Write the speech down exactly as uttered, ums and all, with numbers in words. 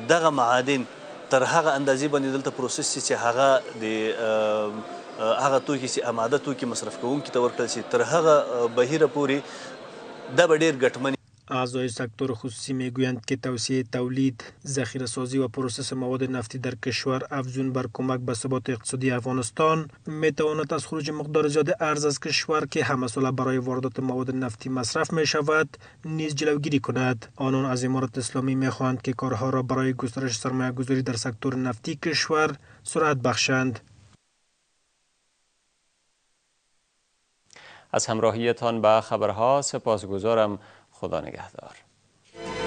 دغه معادن تر هغه اندازې باندې دلته پروسس چې هغه د هغه توکي چې آماده توکي مصرف کوونکي ته ورکړل شي تر هغه بهیره پورې دا به ډېر ګټمن. اعضای سکتور خصوصی میگویند که توسعه تولید، ذخیره سازی و پروسس مواد نفتی در کشور افزون بر کمک به ثبات اقتصادی افغانستان میتواند از خروج مقدار زیاد ارز از کشور که همه ساله برای واردات مواد نفتی مصرف می شود نیز جلوگیری کند. آنان از امارات اسلامی میخواهند که کارها را برای گسترش سرمایه گذاری در سکتور نفتی کشور سرعت بخشند. از همراهیتان به خبرها سپاسگزارم. خدا نگهدار.